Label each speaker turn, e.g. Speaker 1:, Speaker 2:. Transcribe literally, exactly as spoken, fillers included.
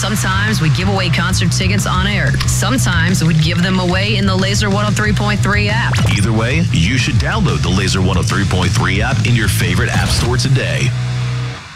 Speaker 1: Sometimes we give away concert tickets on air. Sometimes we give them away in the Laser one oh three point three app.
Speaker 2: Either way, you should download the Laser one oh three point three app in your favorite app store today.